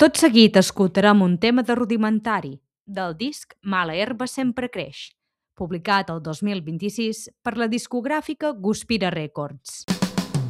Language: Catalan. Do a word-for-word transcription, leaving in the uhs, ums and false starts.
Tot seguit escoltarem un tema de Rudimentari, del disc Mala herba sempre creix, publicat el dos mil vint-i-sis per la discogràfica Guspira Records.